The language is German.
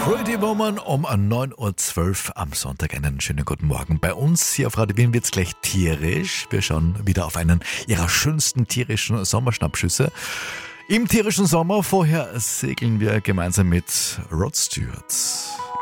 Pretty Woman um 9.12 Uhr am Sonntag. Einen schönen guten Morgen. Bei uns hier auf Radio Wien wird's gleich tierisch. Wir schauen wieder auf einen ihrer schönsten tierischen Sommerschnappschüsse. Im tierischen Sommer vorher segeln wir gemeinsam mit Rod Stewart.